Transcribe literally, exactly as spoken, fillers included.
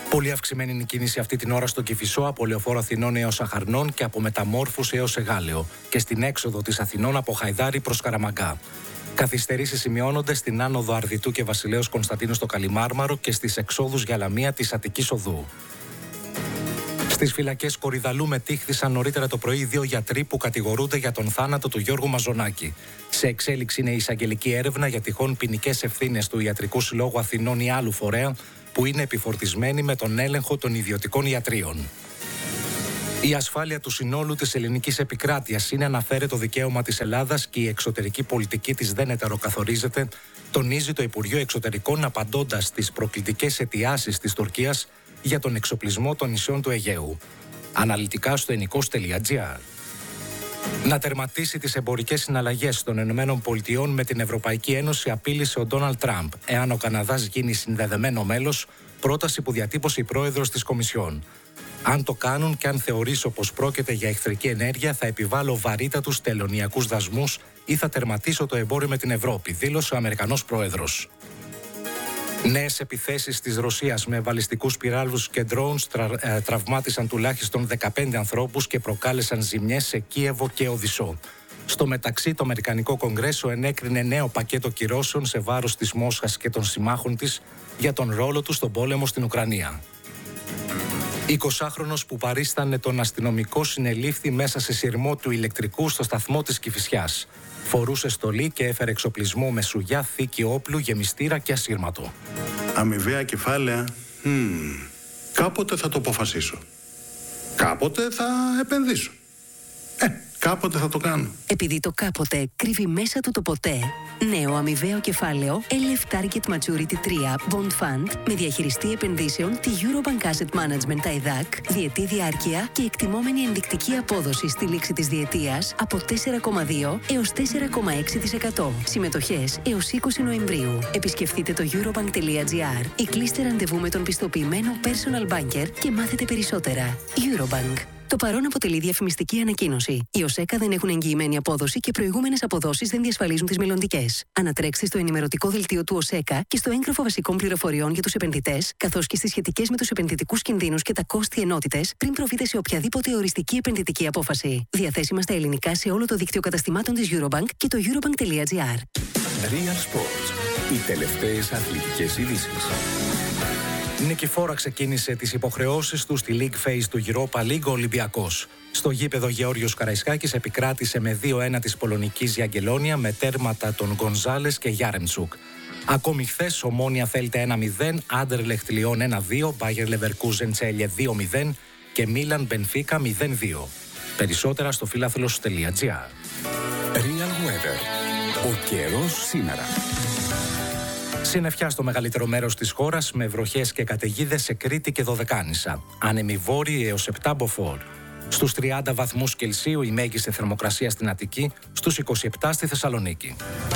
Πολύ αυξημένη είναι η κίνηση αυτή την ώρα στο Κηφισό, από Λεωφόρο Αθηνών έως Αχαρνών και από Μεταμόρφους έως Εγάλεο, και στην έξοδο της Αθηνών από Χαϊδάρι προς Καραμαγκά. Καθυστερήσεις σημειώνονται στην άνοδο Αρδιτού και Βασιλέως Κωνσταντίνου στο Καλιμάρμαρο και στις εξόδους για Λαμία της Αττικής Οδού. Στις φυλακές Κορυδαλού μετήχθησαν νωρίτερα το πρωί δύο γιατροί που κατηγορούνται για τον θάνατο του Γιώργου Μαζονάκη. Σε εξέλιξη είναι η εισαγγελική έρευνα για τυχόν ποινικές ευθύνες του Ιατρικού Συλλόγου Αθηνών ή άλλου φορέα που είναι επιφορτισμένοι με τον έλεγχο των ιδιωτικών ιατρίων. Η ασφάλεια του συνόλου της ελληνικής επικράτειας είναι αναφέρετο δικαίωμα της Ελλάδας και η εξωτερική πολιτική της δεν ετεροκαθορίζεται, τονίζει το Υπουργείο Εξωτερικών απαντώντας στις προκλητικές αιτιάσεις της Τουρκίας για τον εξοπλισμό των νησιών του Αιγαίου. Αναλυτικά στο ενικός τελεία τζι άρ. Να τερματίσει τις εμπορικές συναλλαγές των ΗΠΑ με την Ευρωπαϊκή Ένωση απείλησε ο Ντόναλντ Τραμπ, εάν ο Καναδάς γίνει συνδεδεμένο μέλος, πρόταση που διατύπωσε η πρόεδρος της Κομισιόν. Αν το κάνουν και αν θεωρήσω πως πρόκειται για εχθρική ενέργεια, θα επιβάλλω βαρύτατους τελωνειακούς δασμούς ή θα τερματίσω το εμπόριο με την Ευρώπη, δήλωσε ο Αμερικανός πρόεδρος. Νέες επιθέσεις της Ρωσίας με βαλιστικούς πυράλους και drones τρα, ε, τραυμάτισαν τουλάχιστον δεκαπέντε ανθρώπους και προκάλεσαν ζημιές σε Κίεβο και Οδυσσό. Στο μεταξύ, το Αμερικανικό Κογκρέσο ενέκρινε νέο πακέτο κυρώσεων σε βάρος της Μόσχας και των συμμάχων της για τον ρόλο του στον πόλεμο στην Ουκρανία. εικοσάχρονος που παρίστανε τον αστυνομικό συνελήφθη μέσα σε σειρμό του ηλεκτρικού στο σταθμό της Κηφισιάς. Φορούσε στολή και έφερε εξοπλισμό με σουγιά, θήκη όπλου, γεμιστήρα και ασύρματο. Αμοιβαία κεφάλαια, mm, κάποτε θα το αποφασίσω. Κάποτε θα επενδύσω. Ε, κάποτε θα το κάνω. Επειδή το κάποτε κρύβει μέσα του το ποτέ, νέο αμοιβαίο κεφάλαιο ελ εφ Target Maturity τρία Bond Fund με διαχειριστή επενδύσεων τη Eurobank Asset Management τα ΕΔΑΚ, διετή διάρκεια και εκτιμόμενη ενδεικτική απόδοση στη λήξη της διετίας από τέσσερα κόμμα δύο έως τέσσερα κόμμα έξι τοις εκατό. Συμμετοχές έως είκοσι Νοεμβρίου. Επισκεφτείτε το eurobank τελεία τζι άρ ή κλείστε ραντεβού με τον πιστοποιημένο personal banker και μάθετε περισσότερα. Eurobank. Το παρόν αποτελεί διαφημιστική ανακοίνωση. Οι ΟΣΕΚΑ δεν έχουν εγγυημένη απόδοση και προηγούμενες αποδόσεις δεν διασφαλίζουν τις μελλοντικές. Ανατρέξτε στο ενημερωτικό δελτίο του ΟΣΕΚΑ και στο έγγραφο βασικών πληροφοριών για τους επενδυτές, καθώς και στις σχετικές με τους επενδυτικούς κινδύνους και τα κόστη ενότητες, πριν προβείτε σε οποιαδήποτε οριστική επενδυτική απόφαση. Διαθέσιμα στα ελληνικά σε όλο το δίκτυο καταστημάτων της Eurobank και το eurobank τελεία τζι άρ. Real Sports. Οι τελευταίες αθλητικές ειδήσεις. Νικηφόρα ξεκίνησε τις υποχρεώσεις του στη League Phase του Europa League ο Ολυμπιακός. Στο γήπεδο Γεώργιος Καραϊσκάκης επικράτησε με δύο ένα της πολωνικής Γιαγκελόνια με τέρματα των Γκονζάλες και Γιάρεμτσουκ. Ακόμη χθες Ομόνια Θέλτε ένα μηδέν, Άντερλεχτ Λιόν ένα δύο, Μπάγερ Λεβερκούζεν Τσέλιε δύο μηδέν και Μίλαν Μπενφίκα μηδέν δύο. Περισσότερα στο φίλαθλος τελεία τζι άρ. Real Weather. Ο καιρός σήμερα. Συννεφιά στο μεγαλύτερο μέρος της χώρας με βροχές και καταιγίδες σε Κρήτη και Δωδεκάνησα. Άνεμοι βόρειοι έως επτά μποφόρ. Στους τριάντα βαθμούς Κελσίου η μέγιστη θερμοκρασία στην Αττική, στους είκοσι επτά στη Θεσσαλονίκη.